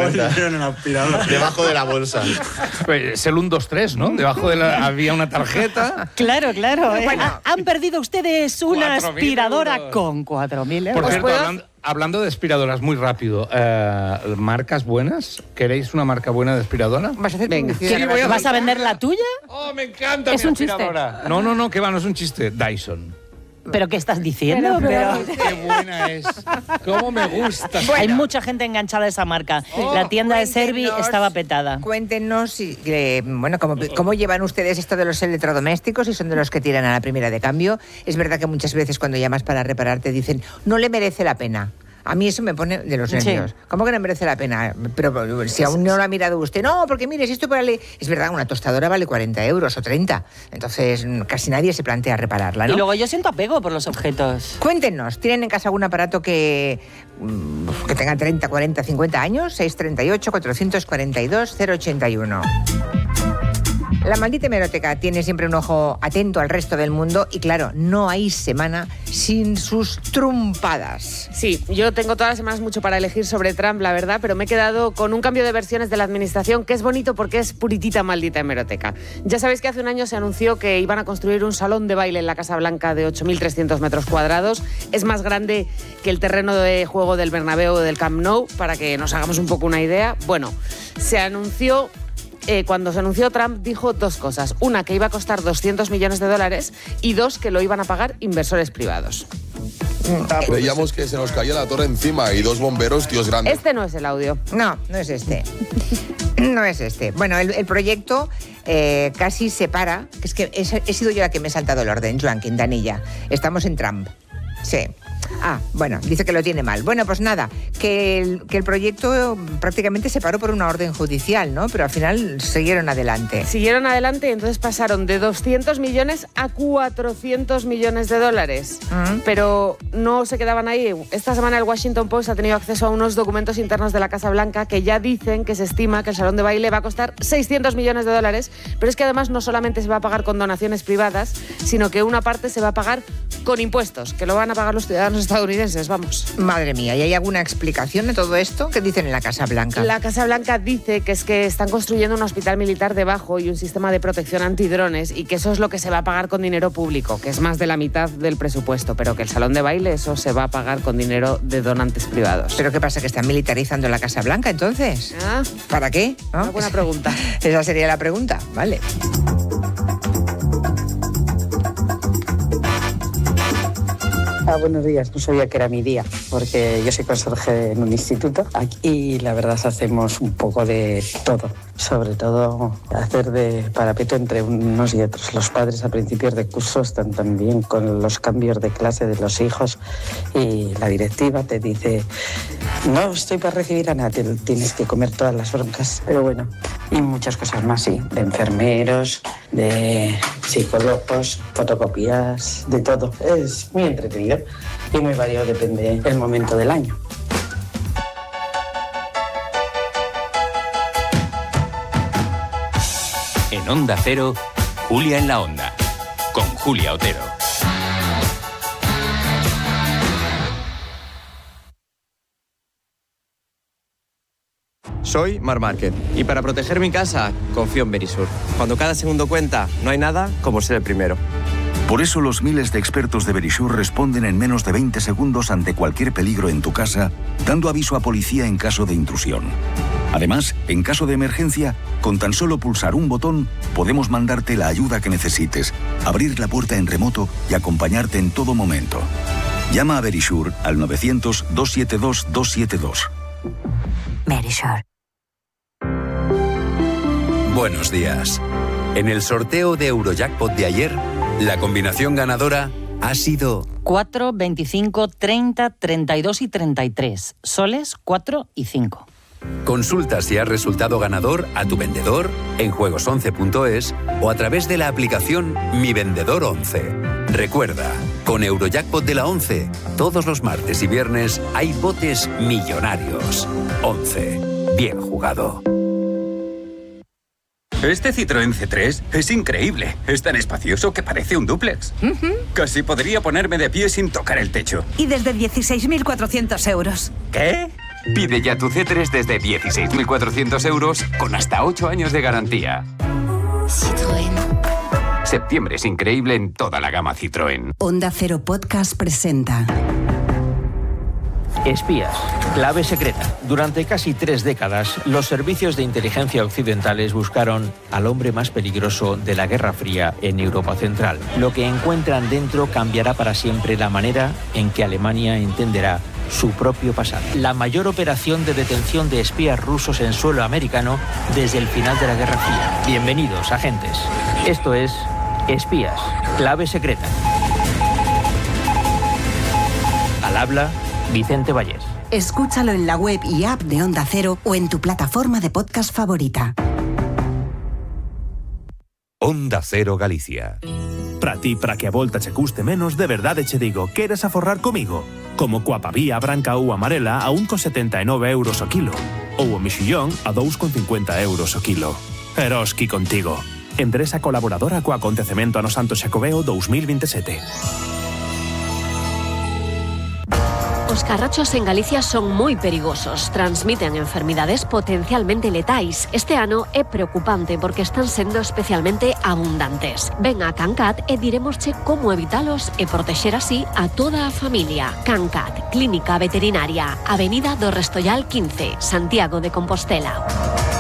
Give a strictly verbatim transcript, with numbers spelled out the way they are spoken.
encanta. Debajo de la bolsa. Pues es el uno, dos, tres, ¿no? Debajo de la, había una tarjeta. Claro, claro. ¿eh? Bueno. Ha- han perdido ustedes una cuatro mil aspiradora euros. con cuatro mil euros. Por cierto, puedo- hablando, hablando de aspiradoras, muy rápido. Eh, ¿Marcas buenas? ¿Queréis una marca buena de aspiradora? ¿Vas a hacer Venga. publicidad? Sí, voy a ¿Vas a vender la tuya? ¡Oh, me encanta Es mi un chiste. aspiradora! No, no, no, que va, no es un chiste. Dyson. ¿Pero qué estás diciendo? Pero- Pero- ¡Qué buena es! ¡Cómo me gusta! Hay mucha gente enganchada a esa marca. La tienda de Servi Cuéntenos- estaba petada. Cuéntenos, si, eh, bueno, cómo, cómo llevan ustedes esto de los electrodomésticos, si son de los que tiran a la primera de cambio. Es verdad que muchas veces cuando llamas para reparar te dicen, no le merece la pena. A mí eso me pone de los Sí. nervios. ¿Cómo que no merece la pena? Pero si aún no lo ha mirado usted, no, porque mire, si esto vale... Es verdad, una tostadora vale cuarenta euros o treinta. Entonces, casi nadie se plantea repararla, ¿no? Y luego yo siento apego por los objetos. Cuéntenos, ¿tienen en casa algún aparato que, mm, que tenga treinta, cuarenta, cincuenta años? seis tres ocho, cuatro cuatro dos, cero ocho uno. La maldita hemeroteca tiene siempre un ojo atento al resto del mundo y claro, no hay semana sin sus trumpadas. Sí, yo tengo todas las semanas mucho para elegir sobre Trump, la verdad, pero me he quedado con un cambio de versiones de la administración que es bonito porque es puritita maldita hemeroteca. Ya sabéis que hace un año se anunció que iban a construir un salón de baile en la Casa Blanca de ocho mil trescientos metros cuadrados. Es más grande que el terreno de juego del Bernabéu o del Camp Nou, para que nos hagamos un poco una idea. Bueno, se anunció... Eh, cuando se anunció, Trump dijo dos cosas. Una, que iba a costar doscientos millones de dólares y dos, que lo iban a pagar inversores privados. Creíamos que se nos caía la torre encima y dos bomberos, tíos grandes. Este no es el audio. No, no es este. No es este. Bueno, el, el proyecto eh, casi se para. Es que he, he sido yo la que me he saltado el orden, Joan Quintanilla. Estamos en Trump. Sí. Ah, bueno, dice que lo tiene mal. Bueno, pues nada, que el, que el proyecto prácticamente se paró por una orden judicial, ¿no? Pero al final siguieron adelante. Siguieron adelante y entonces pasaron de doscientos millones a cuatrocientos millones de dólares. Mm. Pero no se quedaban ahí. Esta semana el Washington Post ha tenido acceso a unos documentos internos de la Casa Blanca que ya dicen que se estima que el salón de baile va a costar seiscientos millones de dólares, pero es que además no solamente se va a pagar con donaciones privadas, sino que una parte se va a pagar con impuestos, que lo van a pagar los ciudadanos estadounidenses, vamos. Madre mía, ¿y hay alguna explicación de todo esto? ¿Qué dicen en la Casa Blanca? La Casa Blanca dice que es que están construyendo un hospital militar debajo y un sistema de protección antidrones y que eso es lo que se va a pagar con dinero público, que es más de la mitad del presupuesto, pero que el salón de baile eso se va a pagar con dinero de donantes privados. ¿Pero qué pasa, que están militarizando la Casa Blanca entonces? ¿Ah? ¿Para qué? ¿No? Una buena pregunta. Esa sería la pregunta, vale. Ah, buenos días, no sabía que era mi día, porque yo soy conserje en un instituto aquí y la verdad hacemos un poco de todo, sobre todo hacer de parapeto entre unos y otros. Los padres a principios de curso están también con los cambios de clase de los hijos y la directiva te dice, no estoy para recibir a nadie, tienes que comer todas las broncas, pero bueno, y muchas cosas más, sí, de enfermeros, de psicólogos, fotocopias, de todo. Es muy entretenido y muy variado, depende del momento del año. En Onda Cero, Julia en la Onda, con Julia Otero. Soy Mar Márquez y para proteger mi casa confío en Verisur. Cuando cada segundo cuenta, no hay nada como ser el primero. Por eso los miles de expertos de Verisur responden en menos de veinte segundos ante cualquier peligro en tu casa, dando aviso a policía en caso de intrusión. Además, en caso de emergencia, con tan solo pulsar un botón, podemos mandarte la ayuda que necesites, abrir la puerta en remoto y acompañarte en todo momento. Llama a Verisur al novecientos, doscientos setenta y dos, doscientos setenta y dos. Verisur. Buenos días. En el sorteo de Eurojackpot de ayer, la combinación ganadora ha sido cuatro, veinticinco, treinta, treinta y dos y treinta y tres. Soles cuatro y cinco. Consulta si has resultado ganador a tu vendedor en juegos once punto es o a través de la aplicación Mi Vendedor once. Recuerda, con Eurojackpot de la once, todos los martes y viernes hay botes millonarios. once. Bien jugado. Este Citroën C tres es increíble. Es tan espacioso que parece un dúplex. Uh-huh. Casi podría ponerme de pie sin tocar el techo. Y desde dieciséis mil cuatrocientos euros. ¿Qué? Pide ya tu C tres desde dieciséis mil cuatrocientos euros con hasta ocho años de garantía. Citroën. Septiembre es increíble en toda la gama Citroën. Onda Cero Podcast presenta Espías, clave secreta. Durante casi tres décadas, los servicios de inteligencia occidentales buscaron al hombre más peligroso de la Guerra Fría en Europa Central. Lo que encuentran dentro cambiará para siempre la manera en que Alemania entenderá su propio pasado. La mayor operación de detención de espías rusos en suelo americano desde el final de la Guerra Fría. Bienvenidos, agentes. Esto es Espías, clave secreta. Al habla, Vicente Vallés. Escúchalo en la web y app de Onda Cero o en tu plataforma de podcast favorita. Onda Cero Galicia. Para ti, para que a volta che custe menos, de verdade che digo, queres aforrar comigo? Como coa pavía branca ou amarela a un con setenta e nove euros o kilo. Ou o mexillón a dous con cincuenta euros o kilo. Eroski contigo. Empresa colaboradora co acontecemento ano Santo Xacobeo dous mil veintisiete. Os carrachos en Galicia son moi perigosos, transmiten enfermidades potencialmente letais. Este ano é preocupante porque están sendo especialmente abundantes. Ven a Cancat e diremosche como evitalos e protexer así a toda a familia. Cancat, Clínica Veterinaria, Avenida do Restollal quince, Santiago de Compostela.